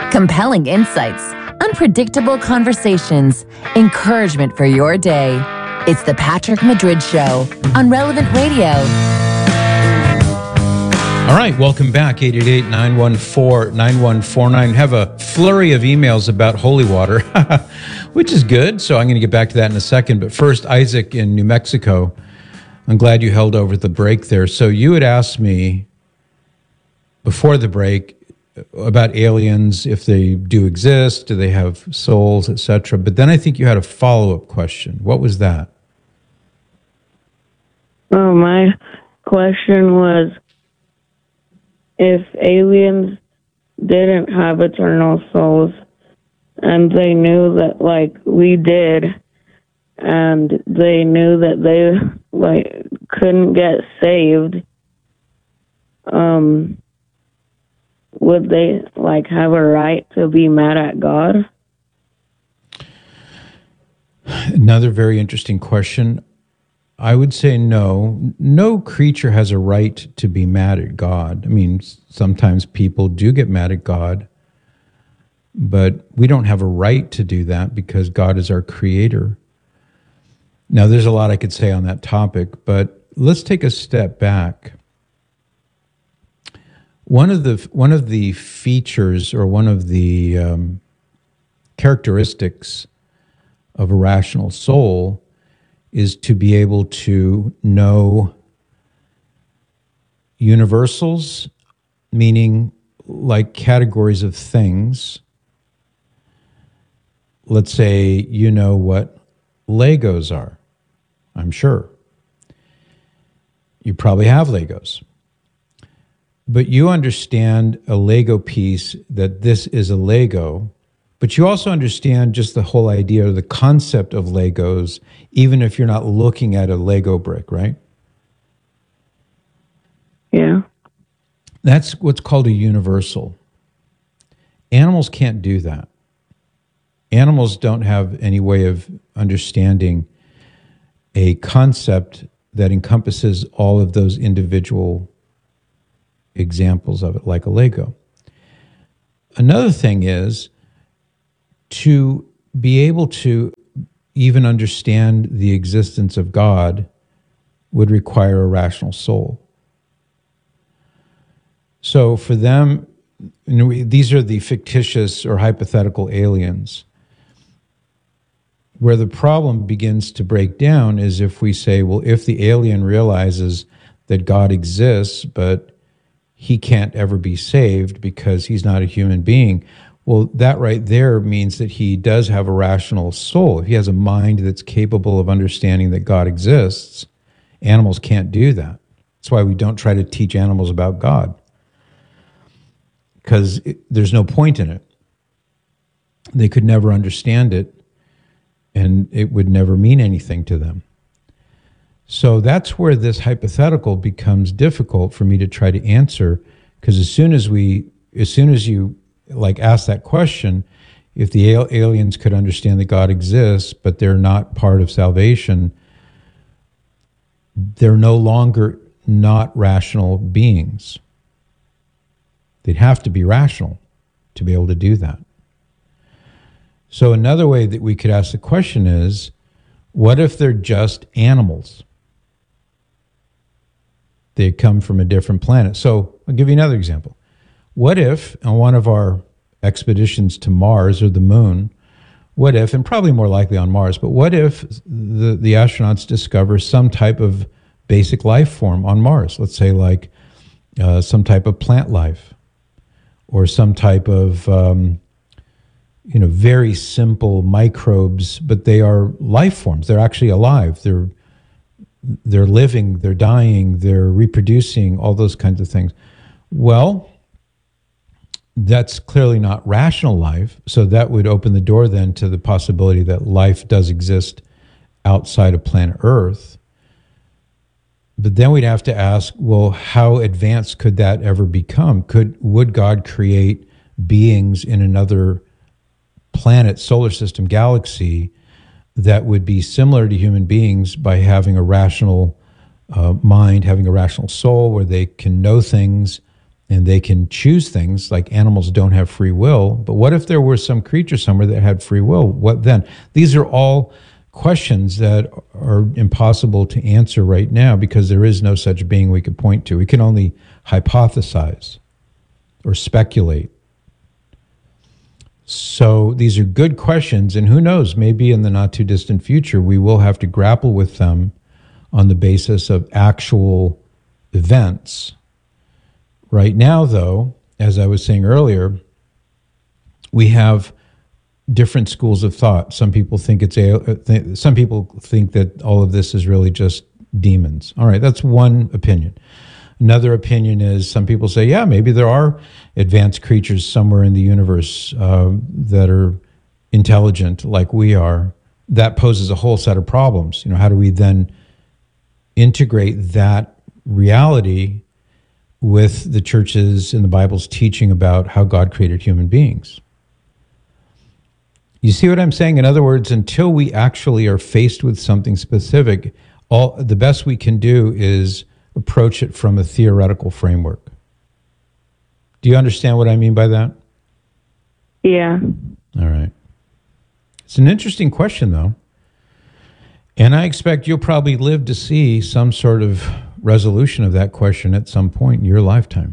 Compelling insights, unpredictable conversations, encouragement for your day. It's the Patrick Madrid Show on Relevant Radio. All right, welcome back, 888-914-9149. Have a flurry of emails about holy water, which is good, so I'm going to get back to that in a second. But first, Isaac in New Mexico, I'm glad you held over the break there. So you had asked me before the break about aliens, if they do exist, do they have souls, etc. But then I think you had a follow-up question. What was that? Oh, my question was, if aliens didn't have eternal souls and they knew that, like, we did, and they knew that they, like, couldn't get saved, would they, like, have a right to be mad at God? Another very interesting question. I would say no. No creature has a right to be mad at God. I mean, sometimes people do get mad at God, but we don't have a right to do that because God is our creator. Now, there's a lot I could say on that topic, but let's take a step back. One of the features or one of the characteristics of a rational soul is to be able to know universals, meaning like categories of things. Let's say you know what Legos are, I'm sure. You probably have Legos. But you understand a Lego piece, that this is a Lego, but you also understand just the whole idea or the concept of Legos, even if you're not looking at a Lego brick, right? Yeah. That's what's called a universal. Animals can't do that. Animals don't have any way of understanding a concept that encompasses all of those individual examples of it, like a Lego. Another thing is to be able to even understand the existence of God would require a rational soul. So for them, these are the fictitious or hypothetical aliens. Where the problem begins to break down is if we say, well, if the alien realizes that God exists, but he can't ever be saved because he's not a human being, well, that right there means that he does have a rational soul. If he has a mind that's capable of understanding that God exists, animals can't do that. That's why we don't try to teach animals about God, because there's no point in it. They could never understand it, and it would never mean anything to them. So that's where this hypothetical becomes difficult for me to try to answer, because as soon as you like ask that question, if the aliens could understand that God exists, but they're not part of salvation, they're no longer not rational beings. They'd have to be rational to be able to do that. So another way that we could ask the question is, what if they're just animals? They come from a different planet. So I'll give you another example. What if on one of our expeditions to Mars or the moon, what if, and probably more likely on Mars, but what if the astronauts discover some type of basic life form on Mars? Let's say like some type of plant life or some type of very simple microbes, but they are life forms. They're actually alive. They're living, they're dying, they're reproducing, all those kinds of things. Well, that's clearly not rational life, so that would open the door then to the possibility that life does exist outside of planet Earth. But then we'd have to ask, well, how advanced could that ever become? Would God create beings in another planet, solar system, galaxy that would be similar to human beings by having a rational mind, having a rational soul where they can know things and they can choose things like animals don't have free will. But what if there were some creature somewhere that had free will? What then? These are all questions that are impossible to answer right now because there is no such being we could point to. We can only hypothesize or speculate. So these are good questions, and who knows, maybe in the not too distant future, we will have to grapple with them on the basis of actual events. Right now, though, as I was saying earlier, we have different schools of thought. Some people think some people think that all of this is really just demons. All right, that's one opinion. Another opinion is some people say, yeah, maybe there are advanced creatures somewhere in the universe that are intelligent like we are. That poses a whole set of problems. How do we then integrate that reality with the church's and the Bible's teaching about how God created human beings? You see what I'm saying? In other words, until we actually are faced with something specific, the best we can do is approach it from a theoretical framework. Do you understand what I mean by that? Yeah. All right. It's an interesting question, though. And I expect you'll probably live to see some sort of resolution of that question at some point in your lifetime.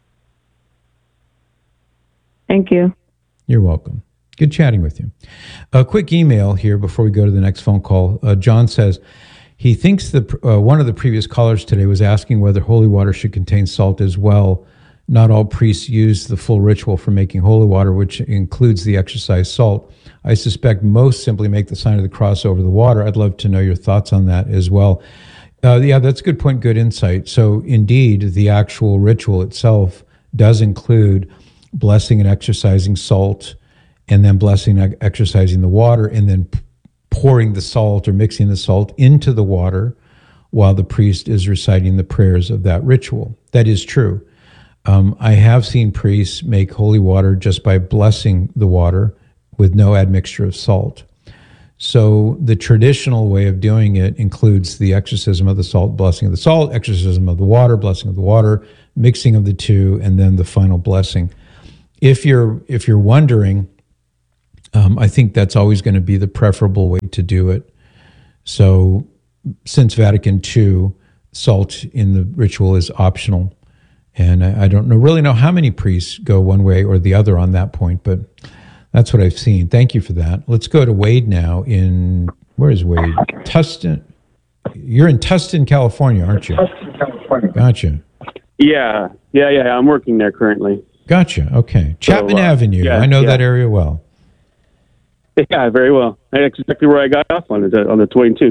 Thank you. You're welcome. Good chatting with you. A quick email here before we go to the next phone call. John says he thinks one of the previous callers today was asking whether holy water should contain salt as well. Not all priests use the full ritual for making holy water, which includes the exercise salt. I suspect most simply make the sign of the cross over the water. I'd love to know your thoughts on that as well. Yeah, that's a good point, good insight. So indeed, the actual ritual itself does include blessing and exercising salt, and then blessing and exercising the water, and then pouring the salt or mixing the salt into the water while the priest is reciting the prayers of that ritual. That is true. I have seen priests make holy water just by blessing the water with no admixture of salt. So the traditional way of doing it includes the exorcism of the salt, blessing of the salt, exorcism of the water, blessing of the water, mixing of the two, and then the final blessing. If you're wondering, I think that's always going to be the preferable way to do it. So since Vatican II, salt in the ritual is optional. And I don't really know how many priests go one way or the other on that point, but that's what I've seen. Thank you for that. Let's go to Wade now where is Wade? Tustin. You're in Tustin, California, aren't you? Tustin, California. Gotcha. Yeah. I'm working there currently. Gotcha. Okay. Chapman Avenue. Yeah, I know that area well. Yeah, very well. That's exactly where I got off on the 22.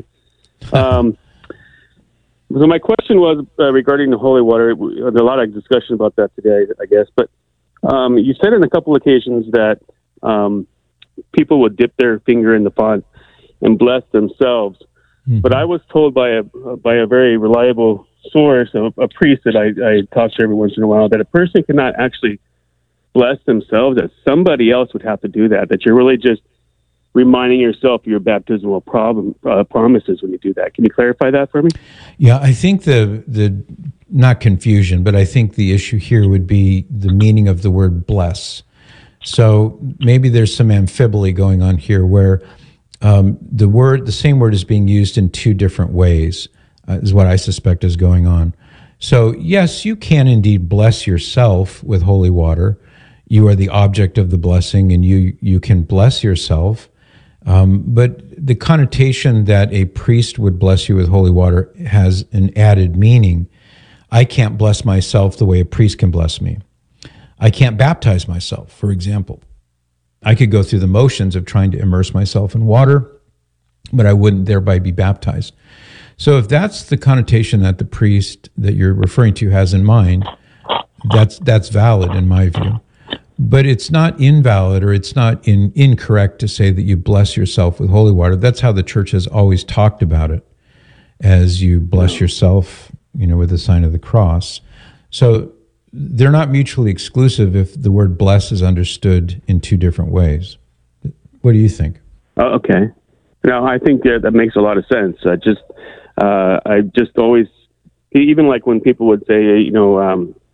So my question was regarding the holy water. There's a lot of discussion about that today, I guess. But you said on a couple occasions that people would dip their finger in the font and bless themselves. Mm-hmm. But I was told by a very reliable source, a priest that I talk to every once in a while, that a person cannot actually bless themselves, that somebody else would have to do that, that you're really just reminding yourself of your baptismal promises when you do that. Can you clarify that for me? Yeah, I think the not confusion, but I think the issue here would be the meaning of the word bless. So maybe there's some amphibole going on here where the same word is being used in two different ways, is what I suspect is going on. So yes, you can indeed bless yourself with holy water. You are the object of the blessing, and you can bless yourself. But the connotation that a priest would bless you with holy water has an added meaning. I can't bless myself the way a priest can bless me. I can't baptize myself, for example. I could go through the motions of trying to immerse myself in water, but I wouldn't thereby be baptized. So if that's the connotation that the priest that you're referring to has in mind, that's valid in my view. But it's not invalid, or it's not incorrect to say that you bless yourself with holy water. That's how the church has always talked about it, as you bless yourself, with the sign of the cross. So they're not mutually exclusive if the word bless is understood in two different ways. What do you think? Okay. No, I think that makes a lot of sense. I just always, even like when people would say,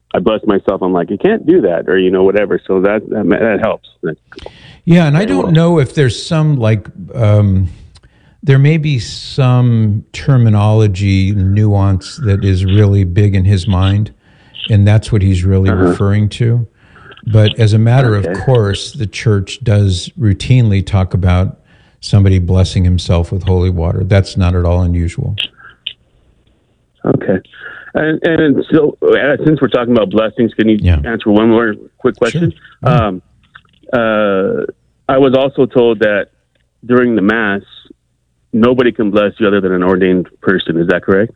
I bless myself. I'm like, you can't do that, or whatever. So that helps. Yeah, and I don't know if there's some there may be some terminology nuance that is really big in his mind, and that's what he's really referring to. But as a matter of course, the church does routinely talk about somebody blessing himself with holy water. That's not at all unusual. Okay. And so, since we're talking about blessings, can you answer one more quick question? Sure. I was also told that during the Mass, nobody can bless you other than an ordained person. Is that correct?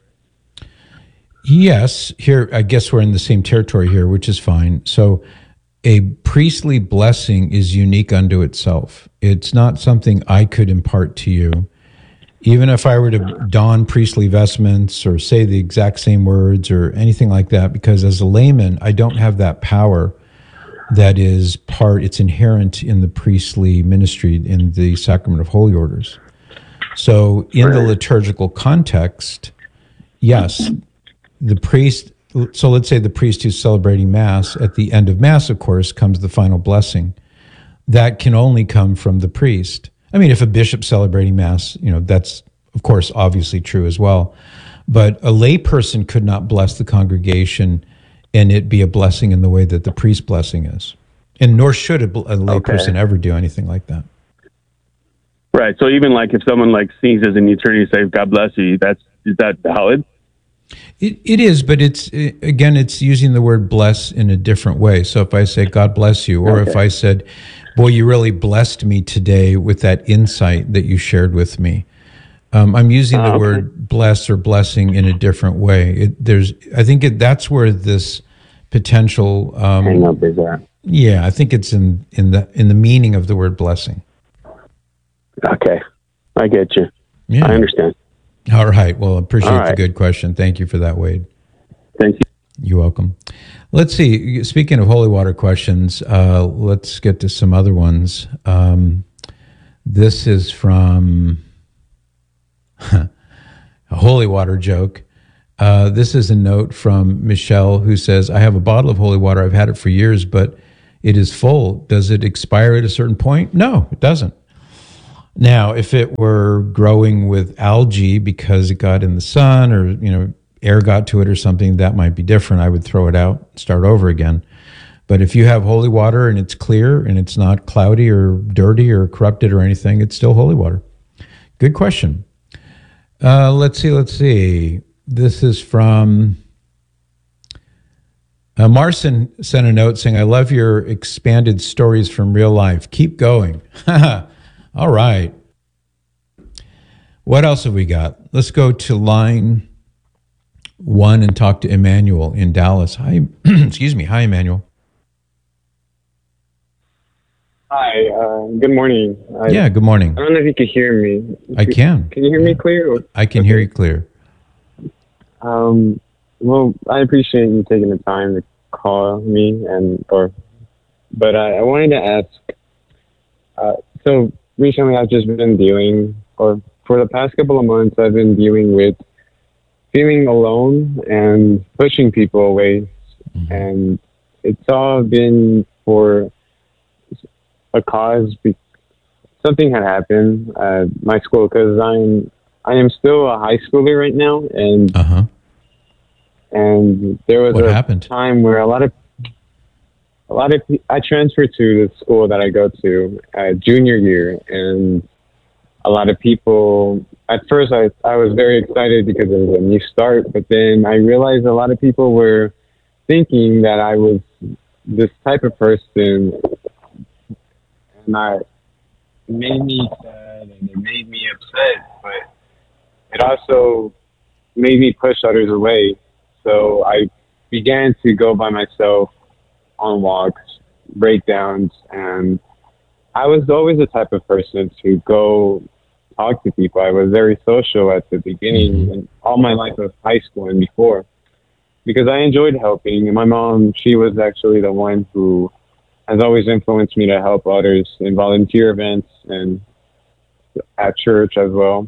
Yes. Here, I guess we're in the same territory here, which is fine. So a priestly blessing is unique unto itself. It's not something I could impart to you. Even if I were to don priestly vestments or say the exact same words or anything like that, because as a layman, I don't have that power that is it's inherent in the priestly ministry in the sacrament of holy orders. So in the liturgical context, yes, the priest, so let's say the priest who's celebrating Mass, at the end of Mass, of course, comes the final blessing. That can only come from the priest. I mean, if a bishop's celebrating Mass, that's, of course, obviously true as well. But a lay person could not bless the congregation and it be a blessing in the way that the priest blessing is. And nor should a lay person ever do anything like that. Right. So even like if someone like sneezes and you turn and say, God bless you, is that valid? It is, but it's using the word bless in a different way. So if I say, God bless you, or if I said, boy, you really blessed me today with that insight that you shared with me. I'm using the word bless or blessing in a different way. I think that's where this potential hang up is at. Yeah, I think it's in the meaning of the word blessing. Okay, I get you. Yeah. I understand. All right. Well, appreciate the good question. Thank you for that, Wade. Thank you. You're welcome. Let's see. Speaking of holy water questions, let's get to some other ones. This is from a holy water joke. This is a note from Michelle who says, I have a bottle of holy water. I've had it for years, but it is full. Does it expire at a certain point? No, it doesn't. Now, if it were growing with algae because it got in the sun or, air got to it or something, that might be different. I would throw it out, start over again. But if you have holy water and it's clear and it's not cloudy or dirty or corrupted or anything, it's still holy water. Good question. Let's see. This is from Marcin sent a note saying, I love your expanded stories from real life. Keep going. All right. What else have we got? Let's go to line 1 and talk to Emmanuel in Dallas. Hi, excuse me. Hi, Emmanuel. Hi, good morning. Good morning. I don't know if you can hear me. I can. Can you hear me clear? I can hear you clear. Well, I appreciate you taking the time to call me, but I wanted to ask, so recently I've just been for the past couple of months, I've been dealing with feeling alone and pushing people away. Mm-hmm. And it's all been for a cause. Something had happened at my school because I am still a high schooler right now. And there was time where I transferred to the school that I go to junior year, and a lot of people, at first I was very excited because it was a new start, but then I realized a lot of people were thinking that I was this type of person, and it made me sad and it made me upset, but it also made me push others away. So I began to go by myself on walks, breakdowns, and I was always the type of person to go talk to people. I was very social at the beginning and all my life of high school and before, because I enjoyed helping. And my mom, she was actually the one who has always influenced me to help others in volunteer events and at church as well.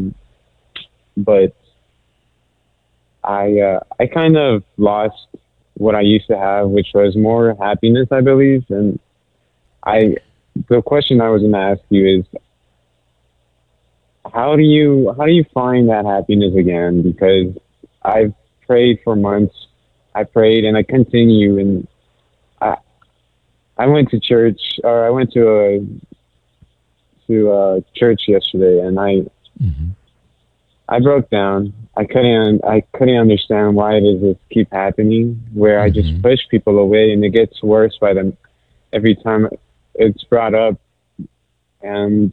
But I kind of lost what I used to have, which was more happiness, I believe. And the question I was going to ask you is, how do you find that happiness again? Because I've prayed for months. I prayed and I continue, and I went to church, or I went to a church yesterday, and I broke down. I couldn't understand why does this keep happening, where I just push people away, and it gets worse by them every time it's brought up. And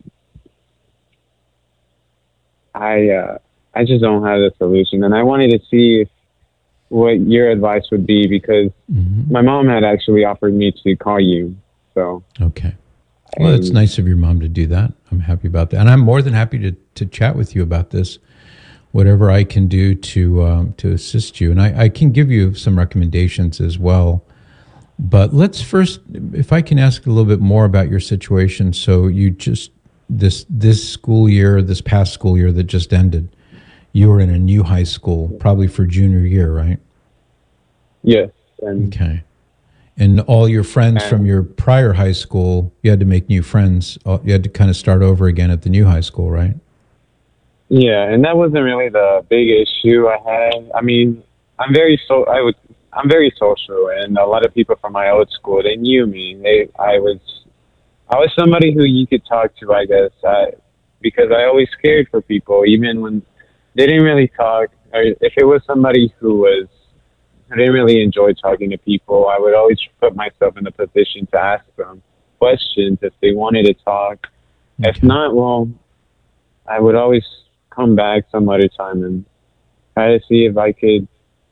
I just don't have a solution. And I wanted to see what your advice would be, because my mom had actually offered me to call you. So okay. Well, it's nice of your mom to do that. I'm happy about that. And I'm more than happy to chat with you about this, whatever I can do to assist you. And I can give you some recommendations as well. But let's first, if I can ask a little bit more about your situation. So you just, this school year, this past school year that just ended, you were in a new high school, probably for junior year, right? Yes. Okay. And all your friends from your prior high school, you had to make new friends. You had to kind of start over again at the new high school, right? Yeah, and that wasn't really the big issue I had. I mean, I'm very social, and a lot of people from my old school, they knew me. I was somebody who you could talk to, I guess, because I always cared for people, even when they didn't really talk. Or if it was somebody who didn't really enjoy talking to people, I would always put myself in a position to ask them questions if they wanted to talk. Okay. If not, well, I would always come back some other time and try to see if I could,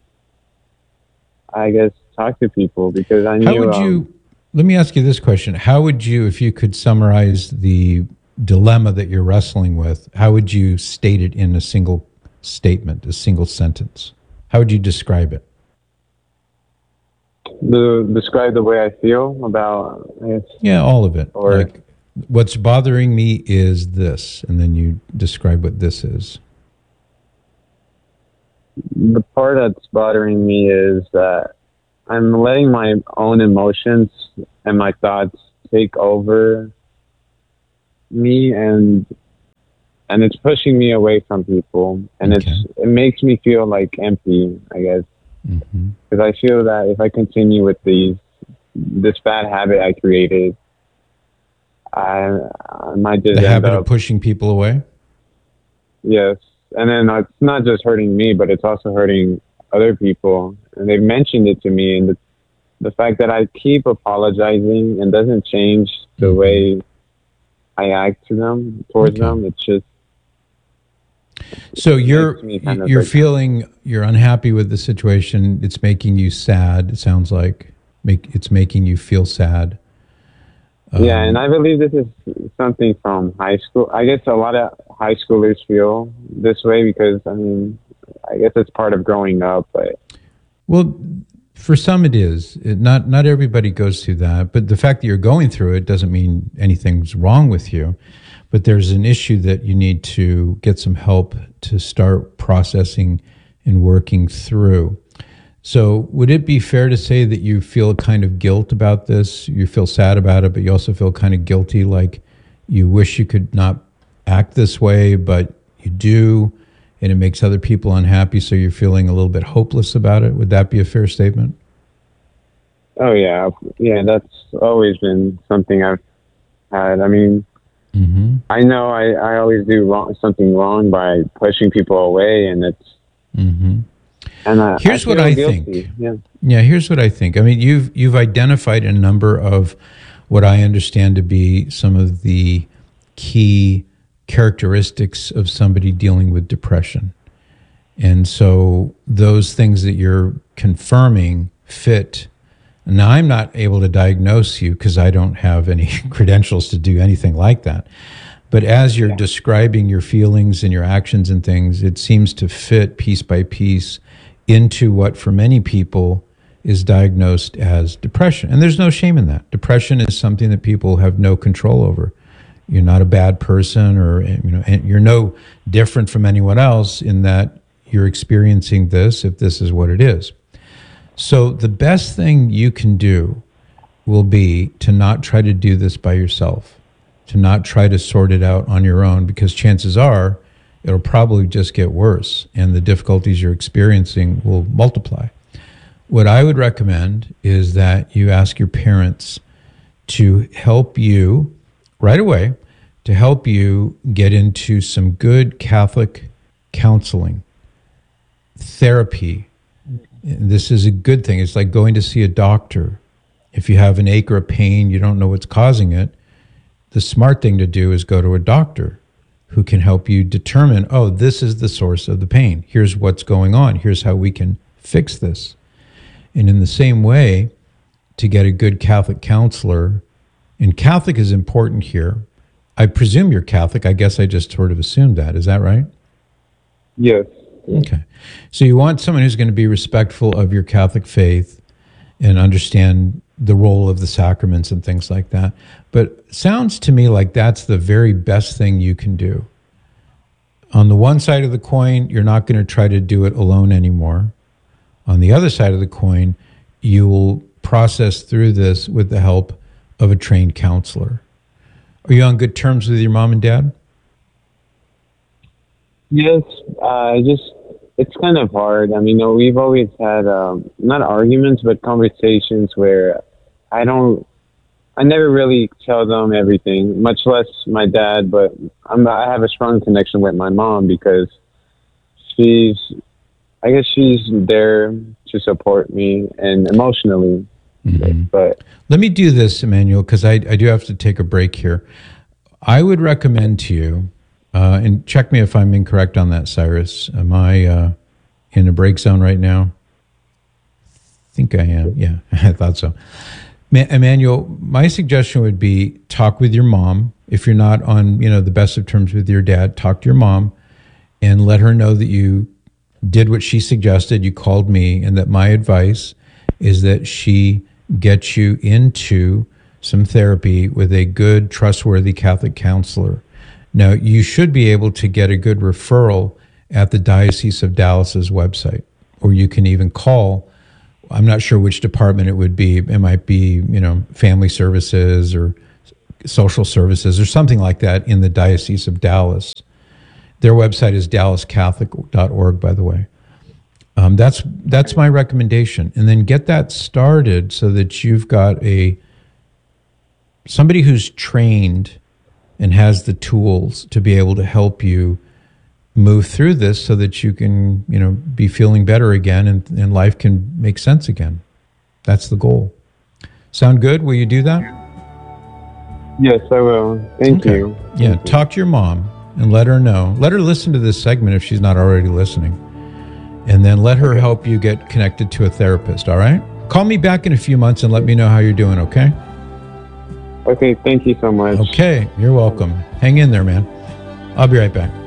I guess, talk to people, because I knew... How would you, let me ask you this question. How would you, if you could summarize the dilemma that you're wrestling with, how would you state it in a single statement, a single sentence? How would you describe it? Describe the way I feel about it? Yeah, all of it. Or, like, what's bothering me is this, and then you describe what this is. The part that's bothering me is that I'm letting my own emotions and my thoughts take over me, and it's pushing me away from people, and Okay. it makes me feel like empty, I guess, because I feel that if I continue with this bad habit I created, I might just the habit of pushing people away. Yes, and then it's not just hurting me, but it's also hurting other people, and they've mentioned it to me, and the fact that I keep apologizing and doesn't change the way I act to them, towards them, it's just... So you're feeling, you're unhappy with the situation. It's making you sad. It sounds like it's making you feel sad. Yeah, and I believe this is something from high school. I guess a lot of high schoolers feel this way because, I mean, I guess it's part of growing up. But well, for some it is. Not everybody goes through that. But the fact that you're going through it doesn't mean anything's wrong with you. But there's an issue that you need to get some help to start processing and working through. So would it be fair to say that you feel a kind of guilt about this? You feel sad about it, but you also feel kind of guilty, like you wish you could not act this way, but you do, and it makes other people unhappy, so you're feeling a little bit hopeless about it? Would that be a fair statement? Oh, yeah. Yeah, that's always been something I've had. I mean, I know I always do something wrong by pushing people away, and it's... And here's what I think. Yeah, here's what I think. I mean, you've identified a number of what I understand to be some of the key characteristics of somebody dealing with depression. And so those things that you're confirming fit. Now, I'm not able to diagnose you because I don't have any credentials to do anything like that. But as you're describing your feelings and your actions and things, it seems to fit piece by piece into what for many people is diagnosed as depression. And there's no shame in that. Depression is something that people have no control over. You're not a bad person, or and you're no different from anyone else in that you're experiencing this if this is what it is. So the best thing you can do will be to not try to do this by yourself, to not try to sort it out on your own, because chances are it'll probably just get worse and the difficulties you're experiencing will multiply. What I would recommend is that you ask your parents to help you right away, to help you get into some good Catholic counseling, therapy. This is a good thing. It's like going to see a doctor. If you have an ache or a pain, you don't know what's causing it, the smart thing to do is go to a doctor who can help you determine, oh, this is the source of the pain. Here's what's going on. Here's how we can fix this. And in the same way, to get a good Catholic counselor, and Catholic is important here. I presume you're Catholic. I guess I just sort of assumed that. Is that right? Yes. Okay. So you want someone who's going to be respectful of your Catholic faith and understand the role of the sacraments and things like that. But it sounds to me like that's the very best thing you can do. On the one side of the coin, you're not going to try to do it alone anymore. On the other side of the coin, you will process through this with the help of a trained counselor. Are you on good terms with your mom and dad? Yes, it's kind of hard. I mean, we've always had, not arguments, but conversations where I never really tell them everything, much less my dad, but I have a strong connection with my mom because she's there to support me and emotionally. Mm-hmm. But let me do this, Emmanuel, because I do have to take a break here. I would recommend to you, and check me if I'm incorrect on that, Cyrus. Am I in a break zone right now? I think I am. Yeah, I thought so. Emmanuel, my suggestion would be talk with your mom. If you're not on, the best of terms with your dad, talk to your mom and let her know that you did what she suggested. You called me, and that my advice is that she gets you into some therapy with a good, trustworthy Catholic counselor. Now, you should be able to get a good referral at the Diocese of Dallas's website, or you can even call. I'm not sure which department it would be. It might be, family services or social services or something like that in the Diocese of Dallas. Their website is dallascatholic.org, by the way. That's my recommendation. And then get that started so that you've got somebody who's trained and has the tools to be able to help you move through this so that you can, be feeling better again and life can make sense again. That's the goal. Sound good? Will you do that? Yes, I will. Thank you. Yeah, talk to your mom and let her know. Let her listen to this segment if she's not already listening. And then let her help you get connected to a therapist, all right? Call me back in a few months and let me know how you're doing, okay? Okay, thank you so much. Okay, you're welcome. Hang in there, man. I'll be right back.